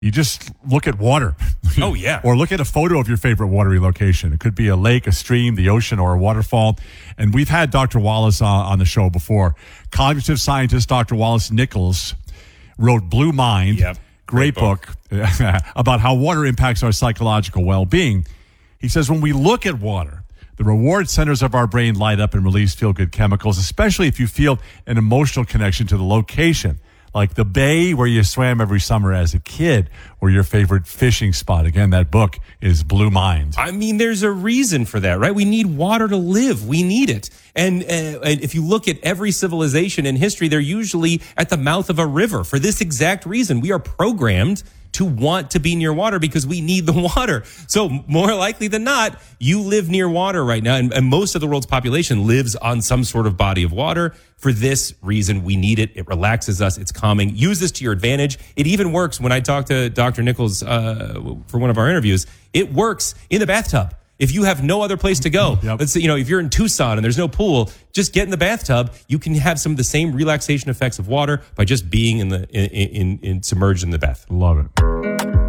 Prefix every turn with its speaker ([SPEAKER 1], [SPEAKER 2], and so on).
[SPEAKER 1] You just look at water.
[SPEAKER 2] Oh, yeah.
[SPEAKER 1] Or look at a photo of your favorite watery location. It could be a lake, a stream, the ocean, or a waterfall. And we've had Dr. Wallace on the show before. Cognitive scientist Dr. Wallace Nichols wrote Blue Mind.
[SPEAKER 2] Yep.
[SPEAKER 1] Great book about how water impacts our psychological well-being. He says when we look at water, the reward centers of our brain light up and release feel-good chemicals, especially if you feel an emotional connection to the location, like the bay where you swam every summer as a kid, or your favorite fishing spot. Again, that book is Blue Mind.
[SPEAKER 2] I mean, there's a reason for that, right? We need water to live. We need it. And if you look at every civilization in history, they're usually at the mouth of a river for this exact reason. We are programmed to want to be near water because we need the water. So more likely than not, you live near water right now. And most of the world's population lives on some sort of body of water. For this reason, we need it. It relaxes us. It's calming. Use this to your advantage. It even works when I talked to Dr. Nichols for one of our interviews. It works in the bathtub. If you have no other place to go, let's say, if you're in Tucson and there's no pool, just get in the bathtub. You can have some of the same relaxation effects of water by just being submerged in the bath.
[SPEAKER 1] Love it.